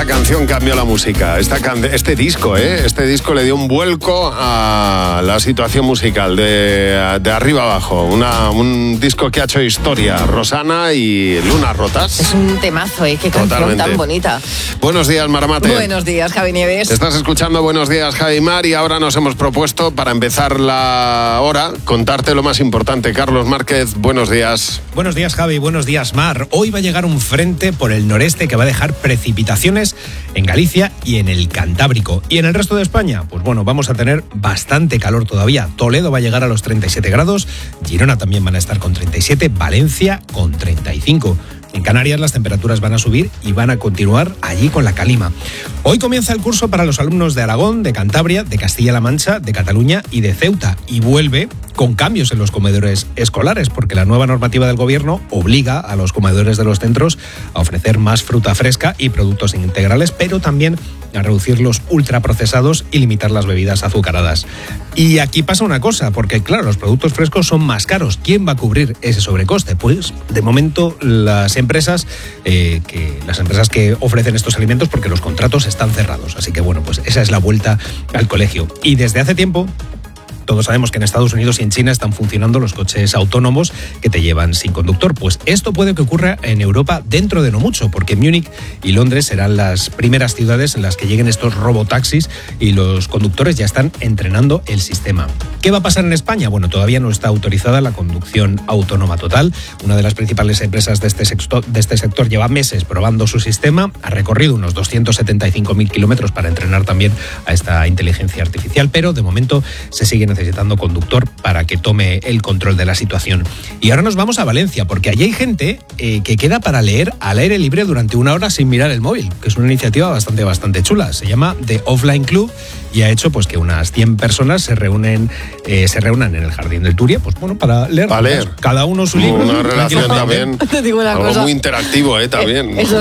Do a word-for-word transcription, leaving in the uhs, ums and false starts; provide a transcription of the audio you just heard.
canción cambió la música. Esta can- este disco, ¿eh? Este disco le dio un vuelco a la situación musical de, de arriba abajo. Una, un disco que ha hecho historia. Rosana y Lunas Rotas. Es un temazo, ¿eh? Qué canción Totalmente. tan bonita. Buenos días, Maramate. Buenos días, Javi Nieves. Estás escuchando Buenos Días, Javi Mar, y ahora nos hemos propuesto, para empezar la hora, contarte lo más importante. Carlos Márquez, buenos días. Buenos días, Javi. Buenos días, Mar. Hoy va a llegar un frente por el noreste que va a dejar precipitaciones en Galicia y en el Cantábrico. ¿Y en el resto de España? Pues bueno, vamos a tener bastante calor todavía. Toledo va a llegar a los treinta y siete grados, Girona también van a estar con treinta y siete, Valencia con treinta y cinco. En Canarias las temperaturas van a subir y van a continuar allí con la calima. Hoy comienza el curso para los alumnos de Aragón, de Cantabria, de Castilla-La Mancha, de Cataluña y de Ceuta. Y vuelve con cambios en los comedores escolares, porque la nueva normativa del gobierno obliga a los comedores de los centros a ofrecer más fruta fresca y productos integrales, pero también a reducir los ultraprocesados y limitar las bebidas azucaradas. Y aquí pasa una cosa, porque claro, los productos frescos son más caros. ¿Quién va a cubrir ese sobrecoste? Pues de momento las empresas eh, que las empresas que ofrecen estos alimentos, porque los contratos están cerrados. Así que bueno, pues esa es la vuelta al colegio. Y desde hace tiempo todos sabemos que en Estados Unidos y en China están funcionando los coches autónomos que te llevan sin conductor. Pues esto puede que ocurra en Europa dentro de no mucho, porque Múnich y Londres serán las primeras ciudades en las que lleguen estos robotaxis y los conductores ya están entrenando el sistema. ¿Qué va a pasar en España? Bueno, todavía no está autorizada la conducción autónoma total. Una de las principales empresas de este sector, de este sector lleva meses probando su sistema. Ha recorrido unos doscientos setenta y cinco mil kilómetros para entrenar también a esta inteligencia artificial, pero de momento se sigue necesitando necesitando conductor para que tome el control de la situación. Y ahora nos vamos a Valencia, porque allí hay gente eh, que queda para leer al aire libre durante una hora sin mirar el móvil, que es una iniciativa bastante, bastante chula. Se llama The Offline Club y ha hecho pues que unas cien personas se reúnen eh, se reúnan en el Jardín del Turia, pues bueno, para leer. Para leer. Cada uno su libro. Una relación también. Te digo una algo cosa. muy interactivo, ¿eh? También. Eso